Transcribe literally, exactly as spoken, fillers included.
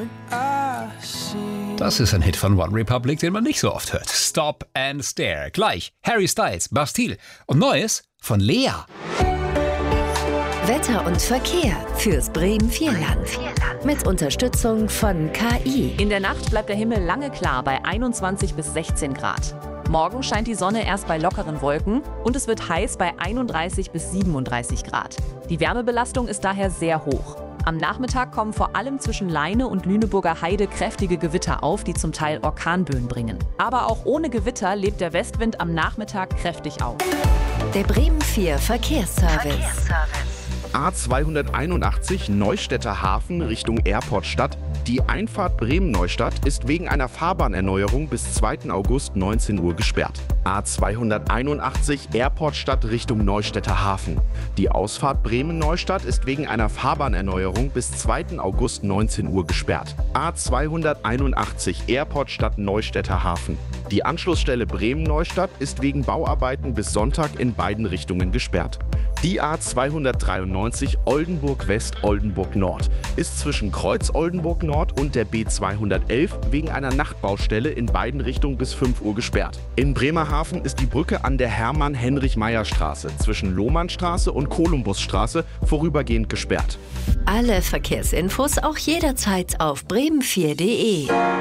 Das ist ein Hit von One Republic, den man nicht so oft hört. Stop and Stare. Gleich Harry Styles, Bastille und Neues von Lea. Wetter und Verkehr fürs Bremen-Vierland. Mit Unterstützung von K I. In der Nacht bleibt der Himmel lange klar bei einundzwanzig bis sechzehn Grad. Morgen scheint die Sonne erst bei lockeren Wolken und es wird heiß bei einunddreißig bis siebenunddreißig Grad. Die Wärmebelastung ist daher sehr hoch. Am Nachmittag kommen vor allem zwischen Leine und Lüneburger Heide kräftige Gewitter auf, die zum Teil Orkanböen bringen. Aber auch ohne Gewitter lebt der Westwind am Nachmittag kräftig auf. Der Bremen vier Verkehrsservice. Verkehrsservice. A zweihunderteinundachtzig Neustädter Hafen Richtung Airportstadt. Die Einfahrt Bremen-Neustadt ist wegen einer Fahrbahnerneuerung bis zweiten August neunzehn Uhr gesperrt. A zweihunderteinundachtzig Airportstadt Richtung Neustädter Hafen. Die Ausfahrt Bremen-Neustadt ist wegen einer Fahrbahnerneuerung bis zweiten August neunzehn Uhr gesperrt. A zweihunderteinundachtzig Airportstadt Neustädter Hafen. Die Anschlussstelle Bremen-Neustadt ist wegen Bauarbeiten bis Sonntag in beiden Richtungen gesperrt. Die A zweihundertdreiundneunzig Oldenburg-West-Oldenburg-Nord ist zwischen Kreuz Oldenburg-Nord und der B zweihundertelf wegen einer Nachtbaustelle in beiden Richtungen bis fünf Uhr gesperrt. In Bremerhaven ist die Brücke an der Hermann-Heinrich-Meyer-Straße zwischen Lohmannstraße und Kolumbusstraße vorübergehend gesperrt. Alle Verkehrsinfos auch jederzeit auf bremen vier punkt de.